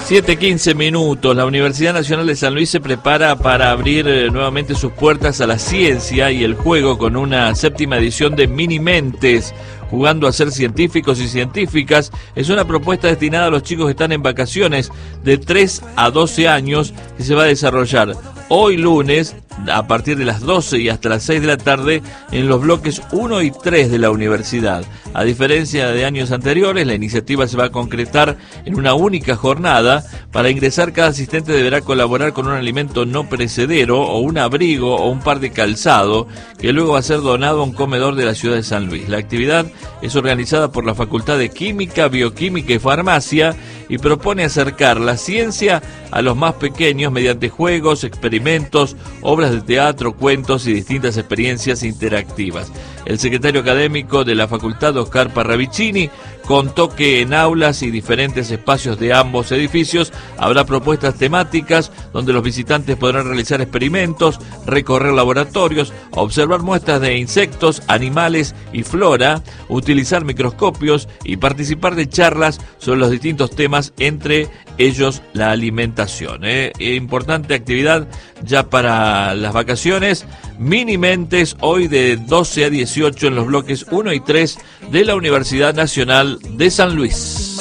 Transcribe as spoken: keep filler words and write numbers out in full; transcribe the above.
siete quince minutos. La Universidad Nacional de San Luis se prepara para abrir eh, nuevamente sus puertas a la ciencia y el juego con una séptima edición de Minimentes, jugando a ser científicos y científicas. Es una propuesta destinada a los chicos que están en vacaciones de tres a doce años que se va a desarrollar hoy lunes a partir de las doce y hasta las seis de la tarde en los bloques uno y tres de la universidad. A diferencia de años anteriores, la iniciativa se va a concretar en una única jornada. Para ingresar, cada asistente deberá colaborar con un alimento no perecedero o un abrigo o un par de calzado que luego va a ser donado a un comedor de la ciudad de San Luis. La actividad es organizada por la Facultad de Química, Bioquímica y Farmacia y propone acercar la ciencia a los más pequeños mediante juegos, experimentos, obras de teatro, cuentos y distintas experiencias interactivas. El secretario académico de la facultad, Oscar Parravicini, contó que en aulas y diferentes espacios de ambos edificios habrá propuestas temáticas donde los visitantes podrán realizar experimentos, recorrer laboratorios, observar muestras de insectos, animales y flora, utilizar microscopios y participar de charlas sobre los distintos temas, entre ellos la alimentación. ¿eh? Importante actividad ya para las vacaciones. Minimentes hoy de doce a dieciocho en los bloques uno y tres de la Universidad Nacional de San Luis.